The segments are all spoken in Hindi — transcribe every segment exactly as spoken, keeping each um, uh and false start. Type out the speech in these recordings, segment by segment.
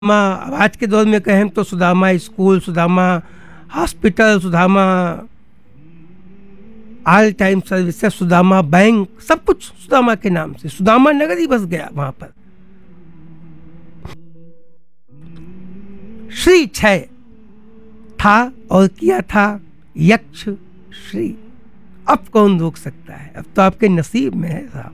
सुदामा आज के दौर में कहें तो Sudama school, Sudama hospital, Sudama all time services, Sudama bank, सब कुछ सुदामा के नाम से। सुदामा नगर ही बस गया वहां पर। श्री छय था और किया था यक्ष श्री। अब कौन रोक सकता है? अब तो आपके नसीब में है साहब।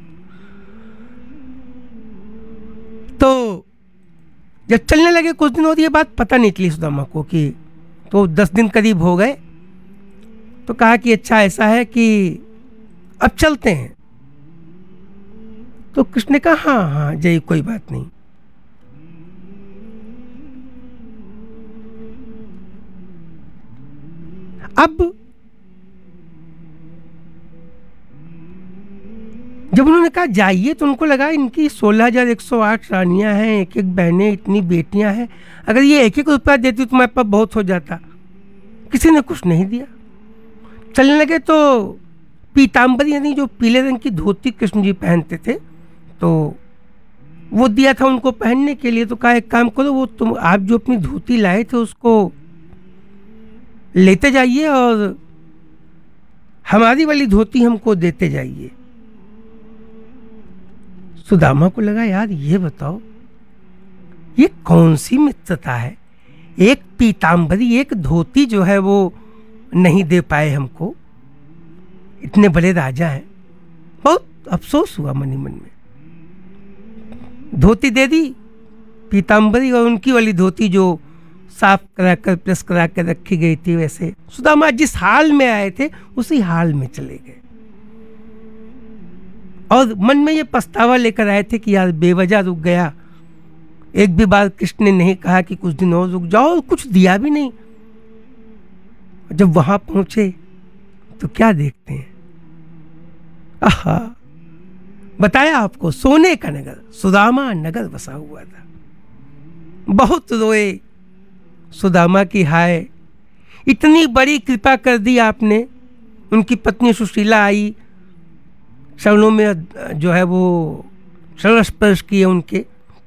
तो जब चलने लगे कुछ दिन और ये बात पता नहीं चली सुदामा को कि तो दस दिन करीब हो गए, तो कहा कि अच्छा ऐसा है कि अब चलते हैं। तो कृष्ण ने कहा हाँ हाँ जय, कोई बात नहीं। अब जब उन्होंने कहा जाइए तो उनको लगा इनकी सोलह हजार एक सौ आठ रानियां हैं, एक एक बहनें, इतनी बेटियां हैं, अगर ये एक एक रुपया देती तो मेरे पास बहुत हो जाता। किसी ने कुछ नहीं दिया। चलने लगे तो पीताम्बरी यानी जो पीले रंग की धोती कृष्ण जी पहनते थे, तो वो दिया था उनको पहनने के लिए। तो कहा एक काम करो, वो तुम आप जो अपनी धोती लाए थे उसको लेते जाइए और हमारी वाली धोती हमको देते जाइए। सुदामा को लगा यार ये बताओ ये कौन सी मित्रता है, एक पीताम्बरी एक धोती जो है वो नहीं दे पाए हमको, इतने बड़े राजा हैं। बहुत अफसोस हुआ मन ही मन में। धोती दे दी पीताम्बरी और उनकी वाली धोती जो साफ करा कर प्रेस करा कर रखी गई थी, वैसे सुदामा जिस हाल में आए थे उसी हाल में चले गए। और मन में ये पछतावा लेकर आए थे कि यार बेवजह रुक गया। एक भी बार कृष्ण ने नहीं कहा कि कुछ दिन और रुक जाओ, और कुछ दिया भी नहीं। जब वहां पहुंचे तो क्या देखते हैं, आहा बताया आपको, सोने का नगर सुदामा नगर बसा हुआ था। बहुत रोए सुदामा की हाय, इतनी बड़ी कृपा कर दी आपने। उनकी पत्नी सुशीला आई, चरणों में जो है वो चरण स्पर्श किए उनके।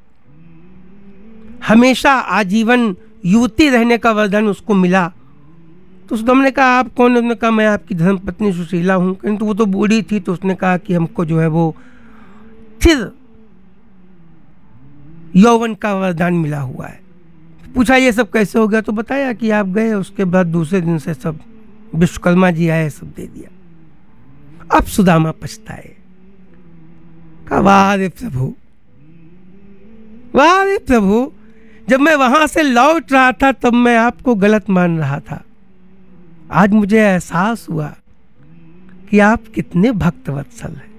हमेशा आजीवन युवती रहने का वरदान उसको मिला। तो सुदामा ने कहा आप कौन? उसने कहा मैं आपकी धर्म पत्नी सुशीला हूँ। किंतु वो तो बूढ़ी थी, तो उसने कहा कि हमको जो है वो फिर यौवन का वरदान मिला हुआ है। पूछा ये सब कैसे हो गया? तो बताया कि आप गए, उसके बाद दूसरे दिन से सब विश्वकर्मा जी आए, सब दे दिया। अब सुदामा पछताए, कहा वाह रे प्रभु, वाह रे प्रभु, जब मैं वहां से लौट रहा था तब मैं आपको गलत मान रहा था। आज मुझे एहसास हुआ कि आप कितने भक्तवत्सल हैं।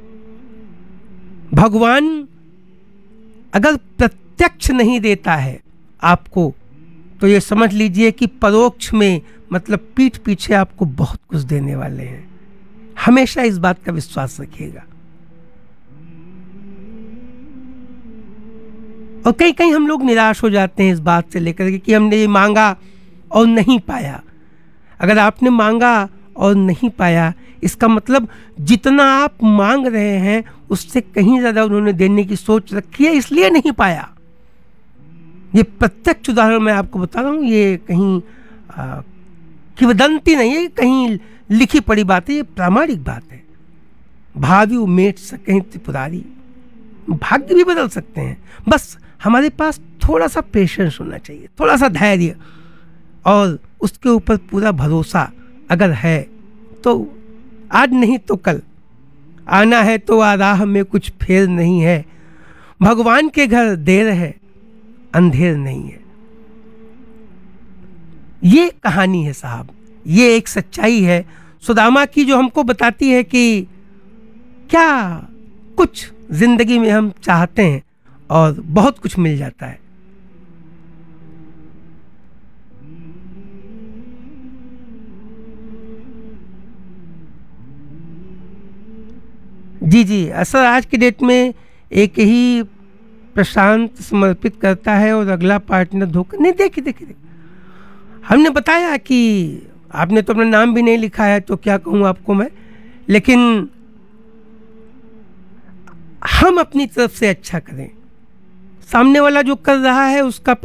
भगवान अगर प्रत्यक्ष नहीं देता है आपको, तो ये समझ लीजिए कि परोक्ष में, मतलब पीठ पीछे आपको बहुत कुछ देने वाले हैं। हमेशा इस बात का विश्वास रखिएगा। और कहीं कहीं हम लोग निराश हो जाते हैं इस बात से लेकर के कि हमने ये मांगा और नहीं पाया। अगर आपने मांगा और नहीं पाया, इसका मतलब जितना आप मांग रहे हैं उससे कहीं ज्यादा उन्होंने देने की सोच रखी है, इसलिए नहीं पाया। ये प्रत्यक्ष उदाहरण मैं आपको बता रहा हूं, ये कहीं आ, किंवदंती नहीं है, कहीं लिखी पड़ी बात है, ये प्रामाणिक बात है। भावी उमेट सकें त्रिपुरारी, भाग्य भी बदल सकते हैं। बस हमारे पास थोड़ा सा पेशेंस होना चाहिए, थोड़ा सा धैर्य, और उसके ऊपर पूरा भरोसा अगर है तो आज नहीं तो कल आना है। तो आ राह में कुछ फेर नहीं है, भगवान के घर देर है अंधेर नहीं है। ये कहानी है साहब, ये एक सच्चाई है सुदामा की, जो हमको बताती है कि क्या कुछ जिंदगी में हम चाहते हैं और बहुत कुछ मिल जाता है। जी जी असल आज की डेट में एक ही प्रशांत समर्पित करता है और अगला पार्टनर धोखा नहीं। देखिए देखिए देखिए हमने बताया कि आपने तो अपना नाम भी नहीं लिखा है, तो क्या कहूँ आपको मैं, लेकिन हम अपनी तरफ से अच्छा करें, सामने वाला जो कर रहा है उसका